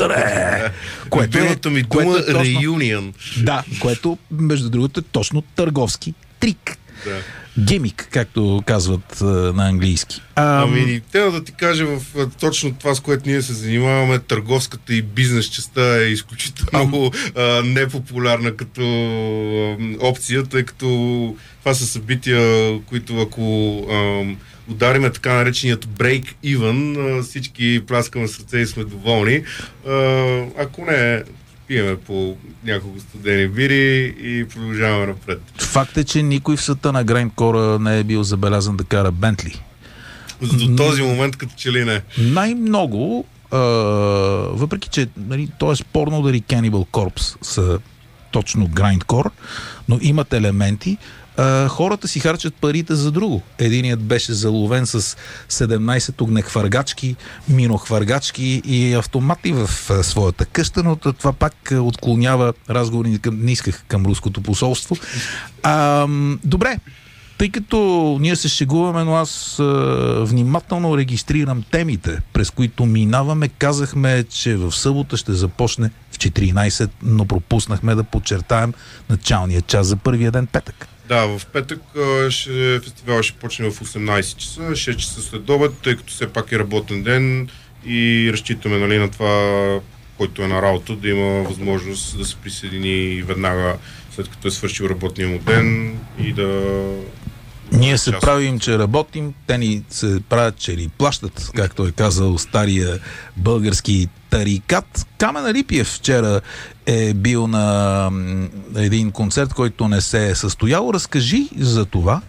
Любимата ми дума реюнион. Да, което между другото е точно търговски трик. Да. Гимик, както казват на английски. Трябва да ти кажа точно това, с което ние се занимаваме, търговската и бизнес частта е изключително непопулярна като опция, тъй като това са събития, които ако удариме така нареченият break-even, всички пляскаме сърце и сме доволни. Ако не, пиеме по няколко студени бири и продължаваме напред. Факт е, че никой в света на грайндкора не е бил забелязан да кара Бентли. До този момент като че ли не. Най-много, въпреки че то е спорно дали Cannibal Corpse са точно грайндкор, но имат елементи, хората си харчат парите за друго. Единият беше заловен с 17 огнехвъргачки, минохвъргачки и автомати в своята къща, но това пак отклонява разговори към руското посолство. Добре, тъй като ние се шегуваме, но аз внимателно регистрирам темите, през които минаваме. Казахме, че в събота ще започне в 14, но пропуснахме да подчертаем началния час за първия ден, петък. Да, в петък фестивалът ще почне в 18 часа, 6 часа след обед, тъй като все пак е работен ден и разчитаме на това, който е на работа, да има възможност да се присъедини веднага след като е свършил работния му ден и да... Ние се правим, че работим, те ни се правят, че ни плащат, както е казал стария български тарикат. Камен Алипиев вчера е бил на един концерт, който не се е състоял. Разкажи за това.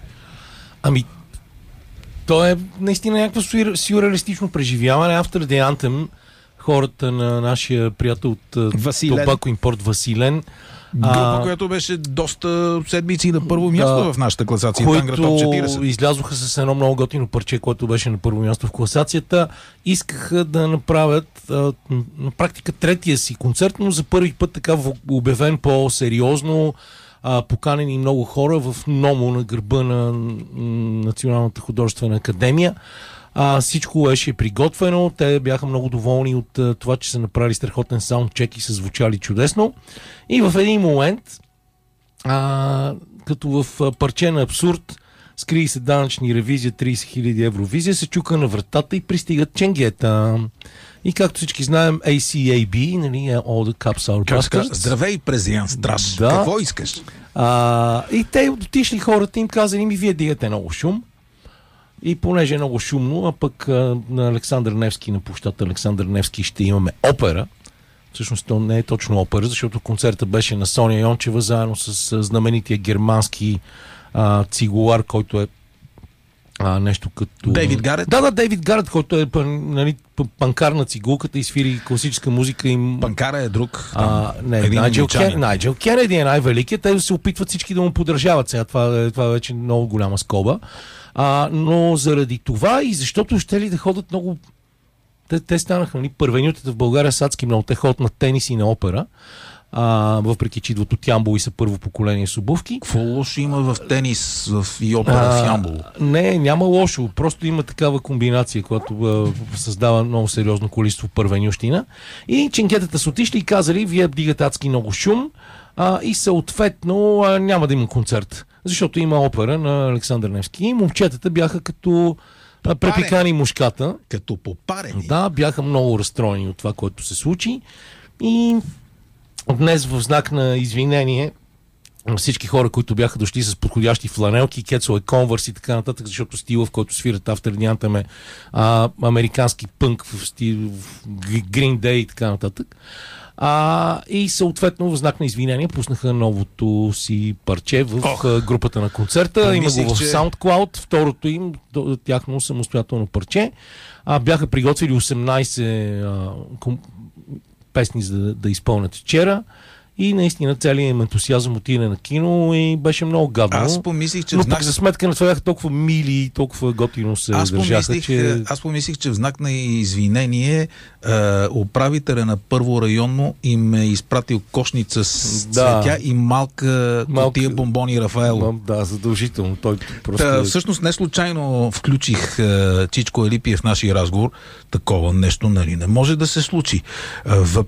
То е наистина някакво сюрреалистично преживяване. After the Anthem, хората на нашия приятел от Тобако Импорт Василен, група, която беше доста седмици на първо място в нашата класация. Които излязоха с едно много готино парче, което беше на първо място в класацията. Искаха да направят на практика третия си концерт, но за първи път така обявен по-сериозно, поканени много хора в НОМО на гърба на Националната художествена академия. Всичко беше приготвено, те бяха много доволни от това, че са направили страхотен саундчек и са звучали чудесно. И в един момент, като в парче на абсурд, скрии се данъчни ревизия, 30 000 евровизия, се чука на вратата и пристигат ченгета. И както всички знаем, ACAB, нали, All the Cups Are Bastards. Здравей, президент Страш, да. Какво искаш? И те отишли хората, им казали, вие дигате много шум. И понеже е много шумно, а пък на Александър Невски, на площадта Александър Невски ще имаме опера. Всъщност то не е точно опера, защото концертът беше на Соня Йончева, заедно с знаменития германски цигулар, който е нещо като... Дейвид Гарет? Да, Дейвид Гарет, който е панкар на цигулката и свири класическа музика. Панкара е друг. Найджел Кенеди е най-великият. Те се опитват всички да му подражават сега. Това е вече много голяма скоба. Но заради това и защото ще ли да ходят много... Те станаха първенютите в България с адски много. Те ходят на тенис и на опера. Въпреки че идват от Ямбол и са първо поколение с обувки. Какво лошо има в тенис и опера в Ямбол? Не, няма лошо. Просто има такава комбинация, която създава много сериозно количество първенющина. И ченгетата са отишли и казали, вие дигате адски много шум и съответно няма да има концерт. Защото има опера на Александър Невски. И момчетата бяха като препикани мушката. Като попарени. Да, бяха много разстроени от това, което се случи. И днес в знак на извинение всички хора, които бяха дошли с подходящи фланелки, кецове, конвърс и така нататък, защото стила, в който свират After the Anthem е американски пънк в стил Green Day и така нататък. И съответно в знак на извинение пуснаха новото си парче в групата на концерта. Има го в SoundCloud, второто им тяхно самостоятелно парче. Бяха приготвили 18 песни за да изпълнят вчера. И наистина целият им ентусиазъм отиде на кино и беше много гадно. Аз помислих, че но пък за сметка на това бяха толкова мили и толкова готино се държаха, че... Аз помислих, че в знак на извинение управителя на първо районно им е изпратил кошница с цветя и малка кутия бомбони Рафаело. Да, задължително. Той просто... Всъщност не случайно включих Чичко Алипиев в нашия разговор. Такова нещо, нали, не може да се случи.